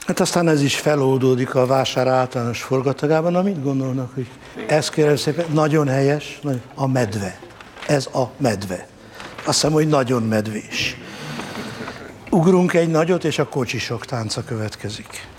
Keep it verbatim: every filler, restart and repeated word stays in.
Hát aztán ez is feloldódik a vásár általános forgatagában. Na, mit gondolnak, hogy ez kérem szépen, nagyon helyes, a medve. Ez a medve. Azt hiszem, hogy nagyon medvés. Ugrunk egy nagyot, és a kocsisok tánca következik.